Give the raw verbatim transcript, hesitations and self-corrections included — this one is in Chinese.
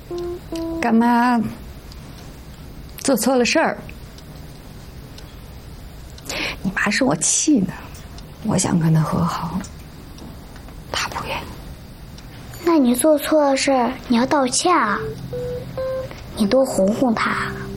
干妈做错了事儿，你妈生我气呢，我想跟她和好，她不愿意。 那你做错了事儿，你要道歉啊！你多哄哄她。